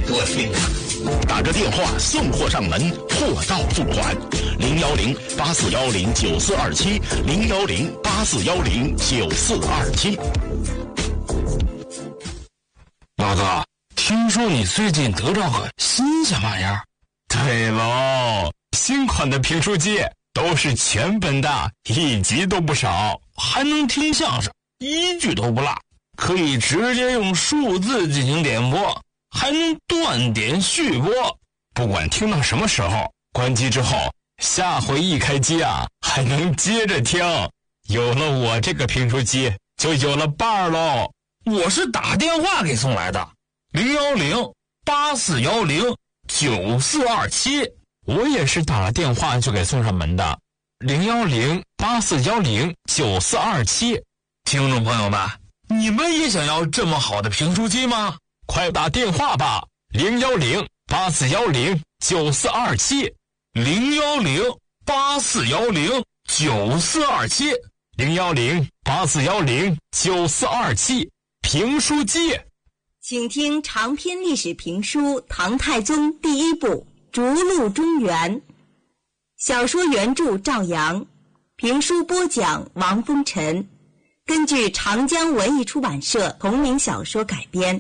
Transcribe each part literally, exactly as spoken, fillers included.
多听啊！ 打个电话送货上门，货到付款。零幺零八四幺零九四二七，零幺零八四幺零九四二七。 老哥，听说你最近得着个新鲜玩意儿？ 对喽，新款的评书机都是全本的，一集都不少， 还能听相声，一句都不落，可以直接用数字进行点播，还能断点续播。 不管听到什么时候，关机之后，下回一开机啊，还能接着听。有了我这个评书机，就有了伴儿喽。 我是打电话给送来的，零幺零八四幺零九四二七。 我也是打了电话就给送上门的，零幺零八四幺零九四二七。 听众朋友们，你们也想要这么好的评书机吗？ 快打电话吧，零幺零八四幺零九四二七， 零幺零八四幺零九四二七， 零幺零八四幺零九四二七。评书机， 请听长篇历史评书《唐太宗》第一部《逐鹿中原》，小说原著赵阳，评书播讲王风尘，根据长江文艺出版社同名小说改编。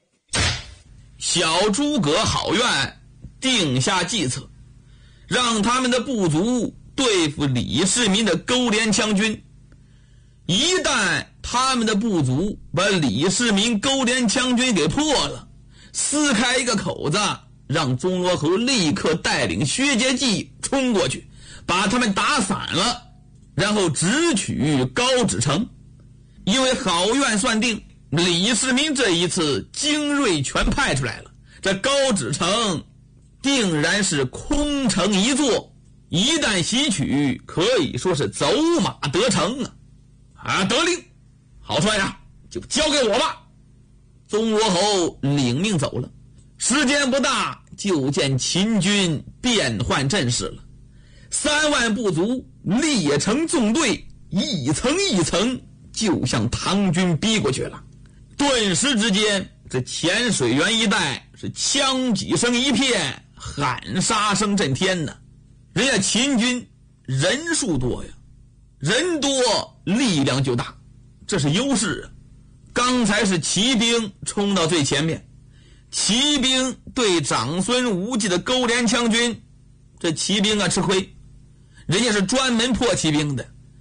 小诸葛郝苑定下计策，让他们的部族对付李世民的勾连羌军。一旦他们的部族把李世民勾连羌军给破了，撕开一个口子，让钟罗侯立刻带领薛节骑冲过去，把他们打散了，然后直取高脂城。因为郝苑算定李世民这一次精锐全派出来了，这高脂城定然是空城一座，一旦袭取，可以说是走马得城啊！啊，得令，郝帅呀，就交给我吧。宗罗侯领命走了，时间不大，就见秦军变换阵势了。三万部族列成纵队，一层一层就向唐军逼过去了。顿时之间，这浅水园一带是枪戟声一片，喊杀声震天呢。人家秦军人数多呀，人多力量就大，这是优势啊。刚才是骑兵冲到最前面，骑兵对长孙无忌的勾连羌军，这骑兵啊吃亏，人家是专门破骑兵的，